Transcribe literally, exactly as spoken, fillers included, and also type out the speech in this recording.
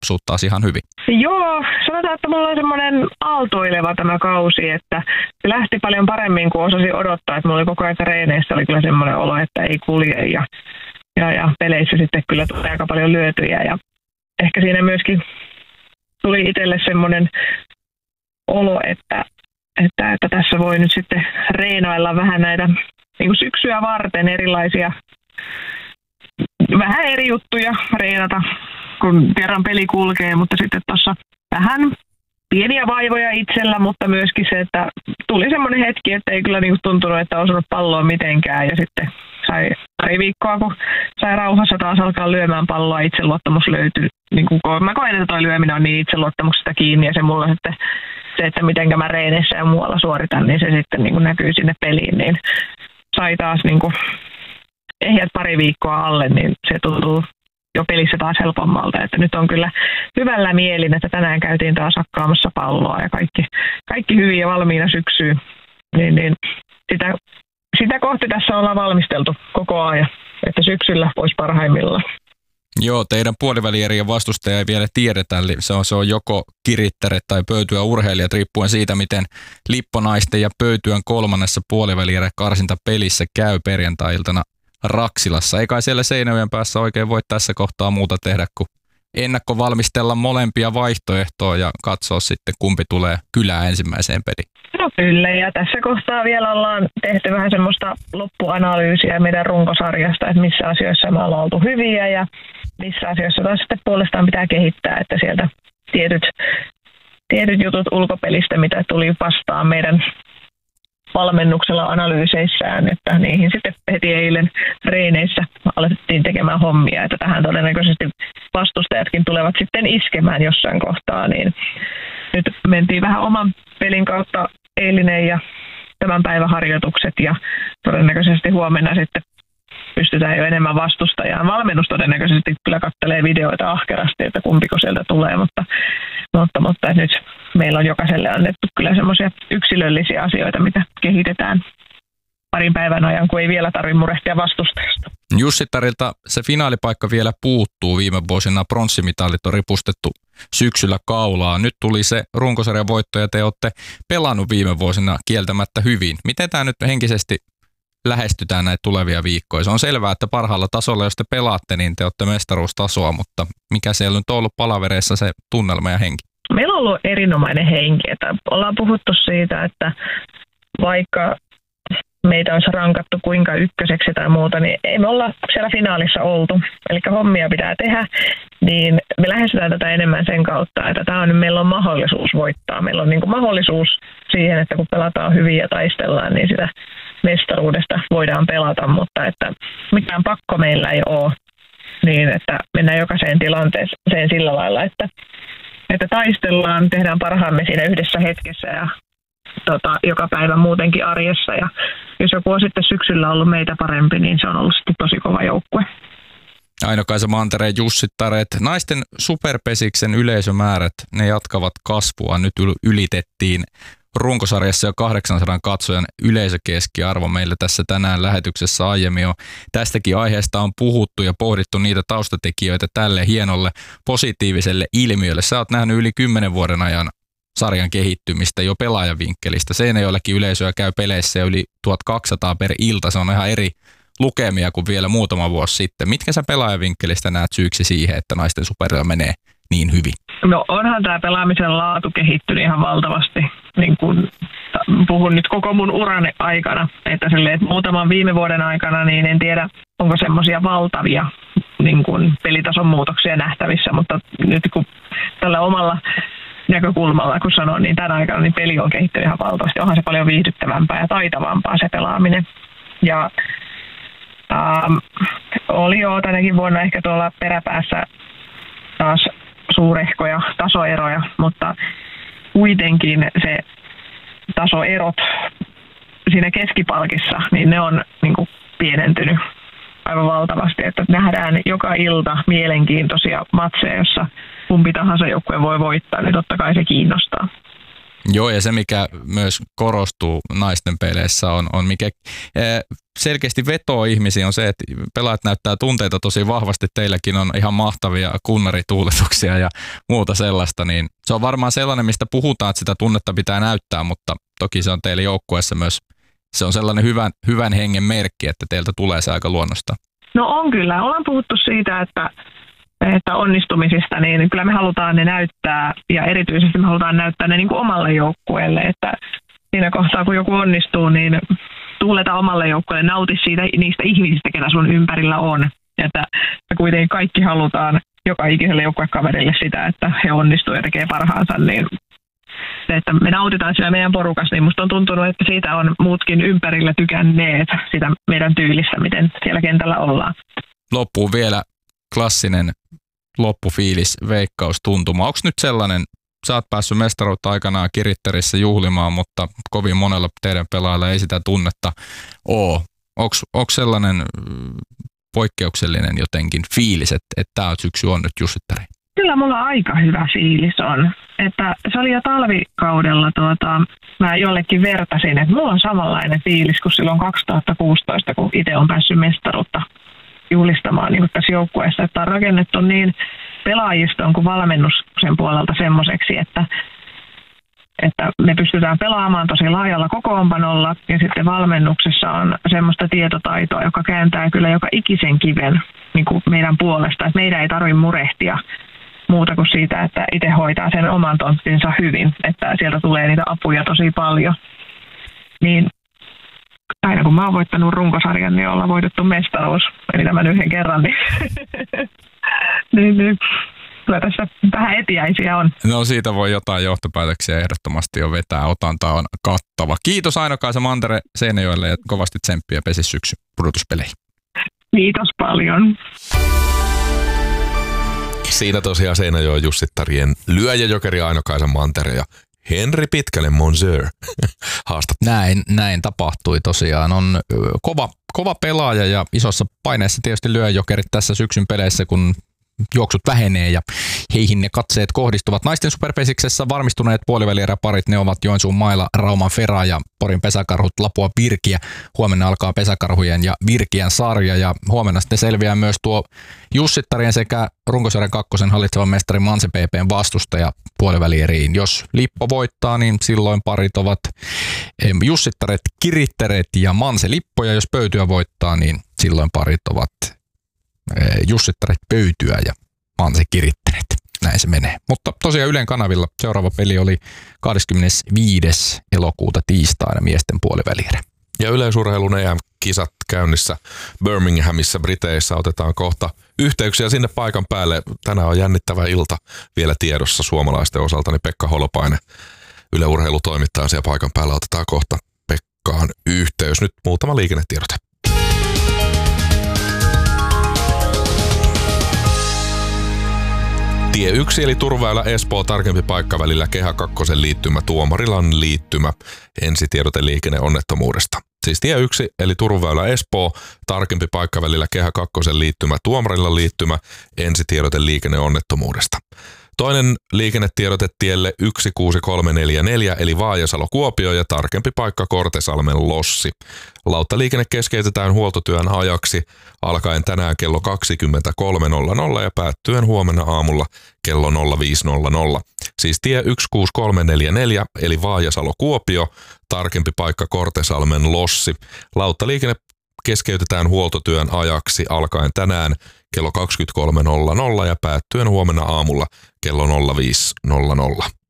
sut taas ihan hyvin. Joo, sanotaan, että mulla on semmoinen aaltoileva tämä kausi, että se lähti paljon paremmin kuin osasin odottaa, että mulla oli koko ajan reeneissä oli kyllä semmoinen olo, että ei kulje ja, ja, ja peleissä sitten kyllä tuli aika paljon lyötyjä ja ehkä siinä myöskin tuli itselle semmoinen olo, että, että, että tässä voi nyt sitten reenailla vähän näitä niin kuin syksyä varten erilaisia vähän eri juttuja reenata, kun kerran peli kulkee, mutta sitten tuossa vähän pieniä vaivoja itsellä, mutta myöskin se, että tuli semmoinen hetki, että ei kyllä niinku tuntunut, että on osunut palloa mitenkään ja sitten sai pari viikkoa, kun sai rauhassa taas alkaa lyömään palloa, itseluottamus löytyi. Niin kuin, mä koen, että toi lyöminen on niin itseluottamuksesta kiinni ja se mulla sitten se, että mitenkä mä reeneissä ja muualla suoritan, niin se sitten niin kuin näkyy sinne peliin, niin sai taas niin kuin ehjät pari viikkoa alle, niin se tuntuu jo pelissä taas helpommalta, että nyt on kyllä hyvällä mielin, että tänään käytiin taas hakkaamassa palloa ja kaikki, kaikki hyvin ja valmiina syksyyn, niin, niin sitä, sitä kohti tässä ollaan valmisteltu koko ajan, että syksyllä voisi parhaimmillaan. Joo, teidän puolivälierien vastustaja ei vielä tiedetä, eli se on, se on joko kirittäret tai pöytyä urheilijat, riippuen siitä, miten Lipponaisten ja Pöytyän kolmannessa puolivälierä karsinta pelissä käy perjantai-iltana Raksilassa. Ei kai siellä Seinäjoen päässä oikein voi tässä kohtaa muuta tehdä kuin ennakkovalmistella molempia vaihtoehtoja ja katsoa sitten kumpi tulee kylään ensimmäiseen peliin. No kyllä, ja tässä kohtaa vielä ollaan tehty vähän semmoista loppuanalyysiä meidän runkosarjasta, että missä asioissa me ollaan oltu hyviä ja missä asioissa taas sitten puolestaan pitää kehittää, että sieltä tietyt, tietyt jutut ulkopelistä, mitä tuli vastaan meidän valmennuksella analyyseissään, että niihin sitten heti eilen reeneissä alettiin tekemään hommia, että tähän todennäköisesti vastustajatkin tulevat sitten iskemään jossain kohtaa, niin nyt mentiin vähän oman pelin kautta eilinen ja tämän päivän harjoitukset ja todennäköisesti huomenna sitten pystytään jo enemmän vastustajaan. Valmennus todennäköisesti kyllä katselee videoita ahkerasti, että kumpiko sieltä tulee, mutta, mutta, mutta nyt meillä on jokaiselle annettu kyllä semmoisia yksilöllisiä asioita, mitä kehitetään parin päivän ajan, kun ei vielä tarvitse murehtia vastustajasta. Jussittarilta se finaalipaikka vielä puuttuu. Viime vuosina pronssimitalit on ripustettu syksyllä kaulaa. Nyt tuli se runkosarjan voitto ja te olette pelannut viime vuosina kieltämättä hyvin. Miten tämä nyt henkisesti lähestytään näitä tulevia viikkoja? Se on selvää, että parhaalla tasolla, jos te pelaatte, niin te olette mestaruustasoa, mutta mikä siellä nyt on ollut palavereissa se tunnelma ja henki? Meillä on ollut erinomainen henki. Että ollaan puhuttu siitä, että vaikka meitä olisi rankattu kuinka ykköseksi tai muuta, niin ei me olla siellä finaalissa oltu. Eli hommia pitää tehdä, niin me lähestytään tätä enemmän sen kautta, että tämä on, meillä on mahdollisuus voittaa. Meillä on niin kuin mahdollisuus siihen, että kun pelataan hyvin ja taistellaan, niin sitä mestaruudesta voidaan pelata, mutta että mitään pakko meillä ei ole, niin että mennään jokaiseen tilanteeseen sillä lailla, että, että taistellaan, tehdään parhaamme siinä yhdessä hetkessä ja tota, joka päivä muutenkin arjessa. Ja jos joku on sitten syksyllä ollut meitä parempi, niin se on ollut sitten tosi kova joukkue. Aino-Kaisa Mantereen Jussittaret. Naisten superpesiksen yleisömäärät, ne jatkavat kasvua. Nyt ylitettiin runkosarjassa jo kahdeksansadan katsojan yleisökeskiarvo. Meillä tässä tänään lähetyksessä aiemmin on tästäkin aiheesta on puhuttu ja pohdittu niitä taustatekijöitä tälle hienolle positiiviselle ilmiölle. Sä oot nähnyt yli kymmenen vuoden ajan sarjan kehittymistä jo pelaajan vinkkelistä. Seinäjoellakin yleisöä käy peleissä jo yli tuhatkaksisataa per ilta. Se on ihan eri lukemia kuin vielä muutama vuosi sitten. Mitkä sä pelaajan vinkkelistä näet syyksi siihen, että naisten superilla menee niin hyvin? No onhan tämä pelaamisen laatu kehittynyt ihan valtavasti. Niin kun puhun nyt koko mun uran aikana, että, silleen, että muutaman viime vuoden aikana niin en tiedä, onko semmoisia valtavia niin kun pelitason muutoksia nähtävissä, mutta nyt kun tällä omalla näkökulmalla, kun sanon, niin tämän aikana niin peli on kehittynyt ihan valtavasti. Onhan se paljon viihdyttävämpää ja taitavampaa se pelaaminen. Ja ähm, oli jo tänäkin vuonna ehkä tuolla peräpäässä taas suurehkoja tasoeroja, mutta kuitenkin se tasoerot siinä keskipalkissa, niin ne on niin kuin pienentynyt aivan valtavasti, että nähdään joka ilta mielenkiintoisia matseja, jossa kumpi tahansa joukkue voi voittaa, niin totta kai se kiinnostaa. Joo, ja se mikä myös korostuu naisten peleissä on, on mikä, selkeästi vetoo ihmisiä on se, että pelaajat näyttää tunteita tosi vahvasti. Teilläkin on ihan mahtavia kunnarituuletuksia ja muuta sellaista, niin se on varmaan sellainen, mistä puhutaan, että sitä tunnetta pitää näyttää, mutta toki se on teille joukkueessa myös, se on sellainen hyvän, hyvän hengen merkki, että teiltä tulee se aika luonnosta. No on kyllä. Ollaan puhuttu siitä, että, että onnistumisista, niin kyllä me halutaan ne näyttää ja erityisesti me halutaan näyttää ne niin kuin omalle joukkueelle, että siinä kohtaa kun joku onnistuu, niin tuuleta omalle joukkueelle, nauti siitä niistä ihmisistä, ketä sun ympärillä on. Että me kuitenkin kaikki halutaan joka ikiselle joukkuekaverille sitä, että he onnistuu ja tekee parhaansa, niin se, että me nautitaan siellä meidän porukassa, niin musta on tuntunut, että siitä on muutkin ympärillä tykänneet sitä meidän tyylistä, miten siellä kentällä ollaan. Loppuun vielä klassinen loppufiilis, veikkaustuntuma. Onko nyt sellainen, sä oot päässyt mestaruutta aikanaan Kiritterissä juhlimaan, mutta kovin monella teidän pelaajalla ei sitä tunnetta ole. Onko sellainen poikkeuksellinen jotenkin fiilis, että, että tämä syksy on nyt Jussittari? Kyllä mulla aika hyvä fiilis on. Että se oli jo talvikaudella, tuota, mä jollekin vertasin, että mulla on samanlainen fiilis kuin silloin kaksituhattakuusitoista, kun itse on päässyt mestaruutta juhlistamaan niin tässä joukkueessa. Että on rakennettu niin pelaajiston kuin valmennuksen puolelta semmoiseksi, että, että me pystytään pelaamaan tosi laajalla kokoonpanolla ja sitten valmennuksessa on semmoista tietotaitoa, joka kääntää kyllä joka ikisen kiven niin kuin meidän puolesta. Että meidän ei tarvitse murehtia muuta kuin siitä, että itse hoitaa sen oman tonttinsa hyvin, että sieltä tulee niitä apuja tosi paljon. Niin aina kun mä oon voittanut runkosarjan, niin ollaan voitettu mestaruus, eli tämän yhden kerran, niin, niin, niin kyllä tässä vähän etiäisiä on. No siitä voi jotain johtopäätöksiä ehdottomasti jo vetää, otanta on kattava. Kiitos Aino-Kaisa Mantere Seinäjoelle ja kovasti tsemppiä pesisyksy pudotuspeleihin. Kiitos paljon. Siinä tosiaan Seinäjoen Jussittarien lyöjäjokeri Aino-Kaisa Mantere ja Henri Pitkälle Monsieur haastat. Näin, näin tapahtui tosiaan. On kova, kova pelaaja ja isossa paineessa tietysti lyöjäjokerit tässä syksyn peleissä, kun juoksut vähenee ja heihin ne katseet kohdistuvat. Naisten superpesiksessä varmistuneet puolivälieräparit, ne ovat Joensuun Maila, Rauman Fera ja Porin pesäkarhut Lapua Virkiä. Huomenna alkaa pesäkarhujen ja Virkiän sarja ja huomenna sitten selviää myös tuo Jussittarien sekä runkosarjan kakkosen hallitsevan mestari Manse P P:n vastustaja puolivälieriin. Jos Lippo voittaa, niin silloin parit ovat Jussittaret Kiritteret ja Manse Lippo, ja jos Pöytyä voittaa, niin silloin parit ovat Jussittaret Pöytyä ja Manse Kiritteret. Näin se menee. Mutta tosiaan Ylen kanavilla seuraava peli oli kahdeskymmenesviides elokuuta tiistaina miesten puolivälierä. Ja yleisurheilun E M-kisat käynnissä Birminghamissa Briteissä. Otetaan kohta yhteyksiä sinne paikan päälle. Tänään on jännittävä ilta vielä tiedossa suomalaisten osalta, niin Pekka Holopainen, Yle Urheilutoimittaja siellä paikan päällä. Otetaan kohta Pekkaan yhteys. Nyt muutama liikennetiedote. Tie yksi eli Turväylä Espoo tarkempi paikka välillä Kehä kakkosen liittymä Tuomarilan liittymä. Ensitiedote liikenneonnettomuudesta. Siis tie yksi eli Turväylä Espoo tarkempi paikka välillä Kehä kakkosen liittymä Tuomarilan liittymä. Ensitiedote liikenneonnettomuudesta. Toinen liikennetiedote tielle yksi kuusi kolme neljä neljä eli Vaajasalo-Kuopio ja tarkempi paikka Kortesalmen Lossi. Lauttaliikenne keskeytetään huoltotyön ajaksi alkaen tänään kello kaksikymmentäkolme nolla nolla ja päättyen huomenna aamulla kello nolla viisi nolla nolla. Siis tie yksi kuusi kolme neljä neljä eli Vaajasalo-Kuopio, tarkempi paikka Kortesalmen Lossi. Lauttaliikenne keskeytetään huoltotyön ajaksi alkaen tänään kello kaksikymmentäkolme nolla nolla ja päättyen huomenna aamulla kello nolla viisi nolla nolla.